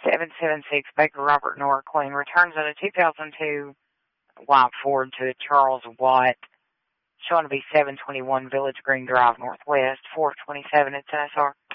776 Baker Robert Norquin returns on a 2002 white Ford to Charles Watt, showing to be 721 Village Green Drive Northwest, 427. It's NSR.